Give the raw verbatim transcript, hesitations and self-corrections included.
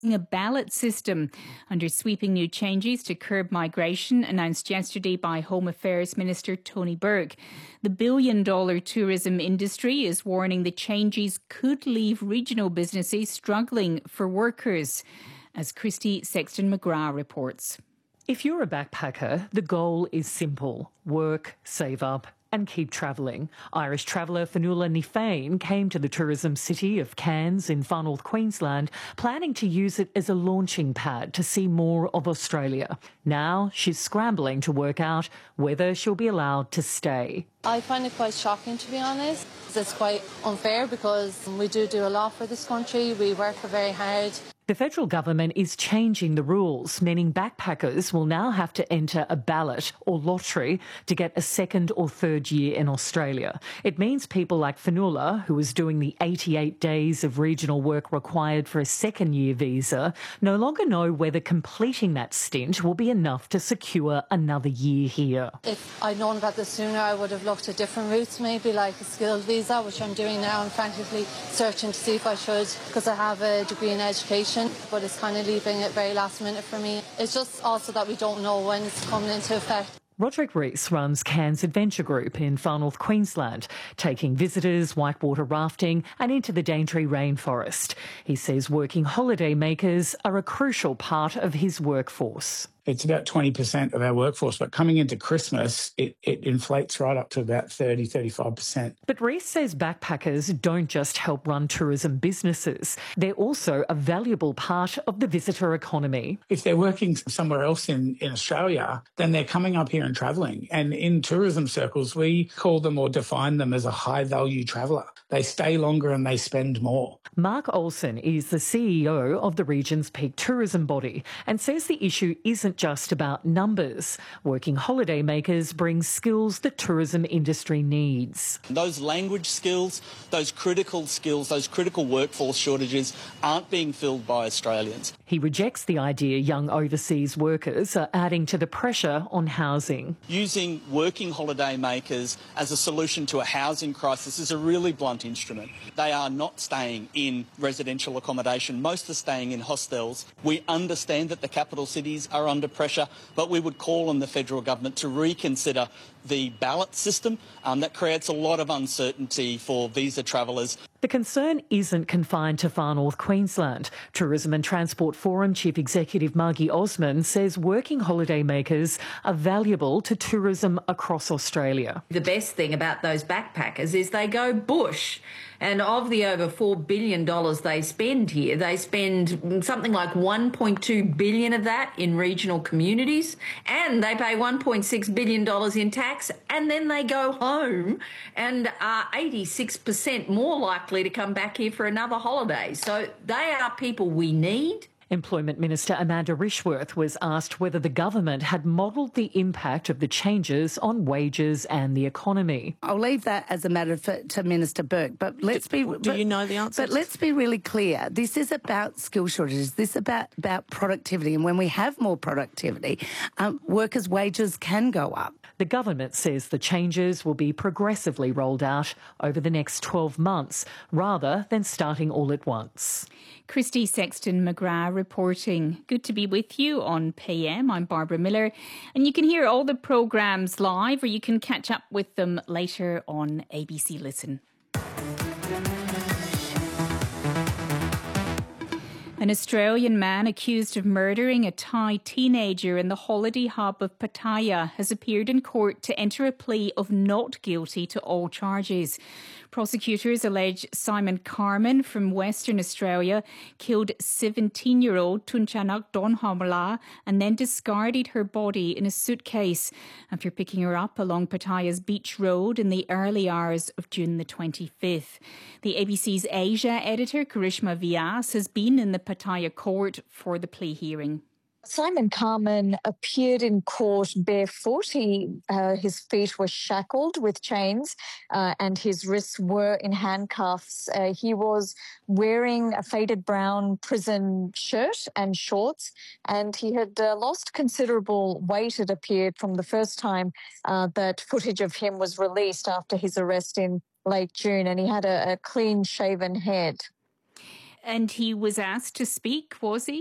a ballot system under sweeping new changes to curb migration announced yesterday by Home Affairs Minister Tony Burke. The billion-dollar tourism industry is warning the changes could leave regional businesses struggling for workers, as Christy Sexton-McGrath reports. If you're a backpacker, the goal is simple: work, save up and keep travelling. Irish traveller Fionnuala Ní Féin came to the tourism city of Cairns in Far North Queensland, planning to use it as a launching pad to see more of Australia. Now she's scrambling to work out whether she'll be allowed to stay. I find it quite shocking, to be honest. It's quite unfair because we do do a lot for this country. We work very hard. The federal government is changing the rules, meaning backpackers will now have to enter a ballot or lottery to get a second or third year in Australia. It means people like Fionnuala, who is doing the eighty-eight days of regional work required for a second year visa, no longer know whether completing that stint will be enough to secure another year here. If I'd known about this sooner, I would have looked at different routes, maybe like a skilled visa, which I'm doing now. I'm frantically searching to see if I should, because I have a degree in education. But it's kind of leaving it very last minute for me. It's just also that we don't know when it's coming into effect. Roderick Rees runs Cairns Adventure Group in Far North Queensland, taking visitors whitewater rafting and into the Daintree rainforest. He says working holiday makers are a crucial part of his workforce. It's about twenty percent of our workforce, but coming into Christmas, it, it inflates right up to about thirty, thirty-five percent. But Rees says backpackers don't just help run tourism businesses. They're also a valuable part of the visitor economy. If they're working somewhere else in, in Australia, then they're coming up here and travelling. And in tourism circles, we call them or define them as a high-value traveller. They stay longer and they spend more. Mark Olsen is the C E O of the region's peak tourism body and says the issue isn't just about numbers. Working holiday makers bring skills the tourism industry needs. Those language skills, those critical skills, those critical workforce shortages aren't being filled by Australians. He rejects the idea young overseas workers are adding to the pressure on housing. Using working holiday makers as a solution to a housing crisis is a really blunt instrument. They are not staying in residential accommodation. Most are staying in hostels. We understand that the capital cities are under pressure, but we would call on the federal government to reconsider the ballot system. Um, that creates a lot of uncertainty for visa travellers. The concern isn't confined to Far North Queensland. Tourism and Transport Forum Chief Executive Margie Osman says working holiday makers are valuable to tourism across Australia. The best thing about those backpackers is they go bush. And of the over four billion dollars they spend here, they spend something like one point two billion dollars of that in regional communities, and they pay one point six billion dollars in tax, and then they go home and are eighty-six percent more likely to come back here for another holiday. So they are people we need. Employment Minister Amanda Rishworth was asked whether the government had modelled the impact of the changes on wages and the economy. I'll leave that as a matter for, to Minister Burke, but let's be... Do but, you know the answer? But let's be really clear. This is about skill shortages. This is about, about productivity. And when we have more productivity, um, workers' wages can go up. The government says the changes will be progressively rolled out over the next twelve months, rather than starting all at once. Christy Sexton-McGrath reporting. Good to be with you on P M. I'm Barbara Miller, and you can hear all the programmes live, or you can catch up with them later on A B C Listen. An Australian man accused of murdering a Thai teenager in the holiday hub of Pattaya has appeared in court to enter a plea of not guilty to all charges. Prosecutors allege Simon Carman from Western Australia killed seventeen-year-old Tunchanak Donhamala and then discarded her body in a suitcase after picking her up along Pattaya's Beach Road in the early hours of June the twenty-fifth. The A B C's Asia editor, Karishma Vyas, has been in the Pattaya court for the plea hearing. Simon Carman appeared in court barefoot. He, uh, his feet were shackled with chains uh, and his wrists were in handcuffs. Uh, he was wearing a faded brown prison shirt and shorts, and he had uh, lost considerable weight, it appeared, from the first time uh, that footage of him was released after his arrest in late June, and he had a, a clean-shaven head. and he was asked to speak, was he?